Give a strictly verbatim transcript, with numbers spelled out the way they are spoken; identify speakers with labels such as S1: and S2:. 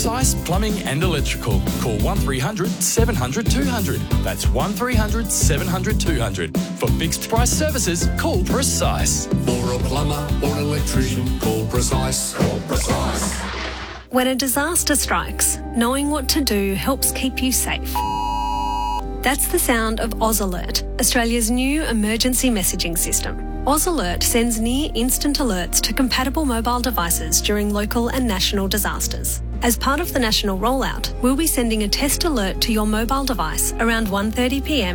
S1: Precise Plumbing and Electrical. Call one three hundred seven hundred two hundred. That's one three hundred seven hundred two hundred. For fixed price services, call Precise.
S2: For a plumber or an electrician, call Precise. Call Precise.
S3: When a disaster strikes, knowing what to do helps keep you safe. That's the sound of Oz Alert, Australia's new emergency messaging system. Oz Alert sends near instant alerts to compatible mobile devices during local and national disasters. As part of the national rollout, we'll be sending a test alert to your mobile device around one thirty p m